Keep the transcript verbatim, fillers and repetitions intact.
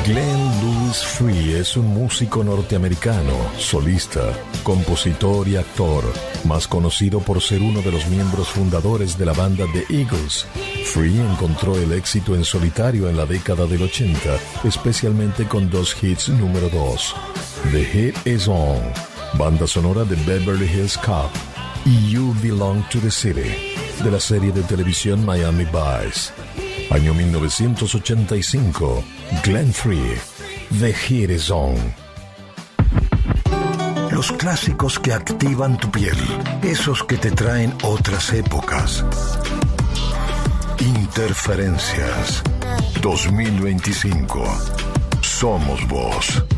Glenn Louis Free es un músico norteamericano, solista, compositor y actor, más conocido por ser uno de los miembros fundadores de la banda The Eagles. Free encontró el éxito en solitario en la década del ochenta, especialmente con dos hits número dos, The Hit Is On, banda sonora de Beverly Hills Cop, y You Belong to the City, de la serie de televisión Miami Vice. Año mil novecientos ochenta y cinco, Glenn Free, The Hit Is On. Los clásicos que activan tu piel, esos que te traen otras épocas. Interferencias dos mil veinticinco. Somos vos.